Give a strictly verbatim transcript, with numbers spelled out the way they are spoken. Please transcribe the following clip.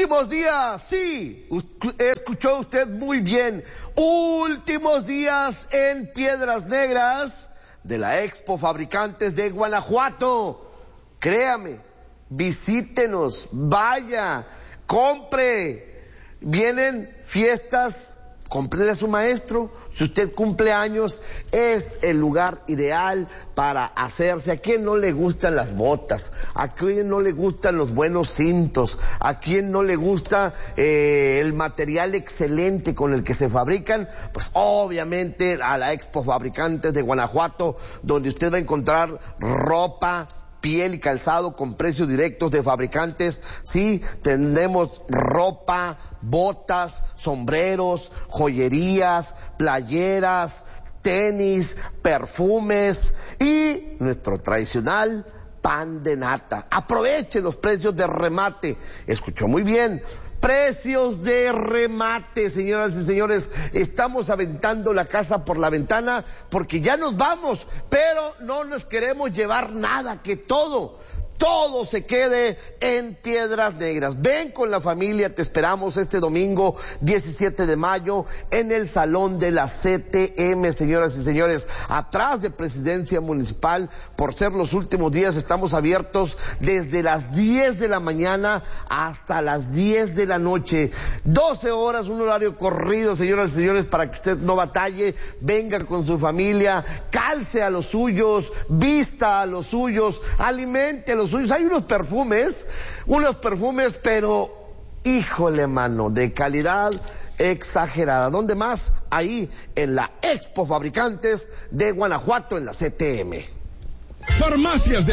Últimos días, sí, escuchó usted muy bien, últimos días en Piedras Negras de la Expo Fabricantes de Guanajuato. Créame, visítenos, vaya, compre, vienen fiestas. Cómprele a su maestro. Si usted cumple años, es el lugar ideal para hacerse. ¿A quién no le gustan las botas? ¿A quién no le gustan los buenos cintos? ¿A quién no le gusta eh, el material excelente con el que se fabrican? Pues obviamente a la Expo Fabricantes de Guanajuato, donde usted va a encontrar ropa, piel y calzado con precios directos de fabricantes. Sí, tenemos ropa, botas, sombreros, joyerías, playeras, tenis, perfumes y nuestro tradicional pan de nata. Aproveche los precios de remate. Escuchó muy bien. Precios de remate, señoras y señores. Estamos aventando la casa por la ventana porque ya nos vamos, pero no nos queremos llevar nada, que todo, todo se quede en Piedras Negras. Ven con la familia, te esperamos este domingo diecisiete de mayo en el Salón de la C T M, señoras y señores, atrás de Presidencia Municipal. Por ser los últimos días, estamos abiertos desde las diez de la mañana hasta las diez de la noche. doce horas, un horario corrido, señoras y señores, para que usted no batalle. Venga con su familia, calce a los suyos, vista a los suyos, alimente a los suyos. Hay unos perfumes, unos perfumes, pero híjole, mano, de calidad exagerada. ¿Dónde más? Ahí en la Expo Fabricantes de Guanajuato, en la C T M. Farmacias de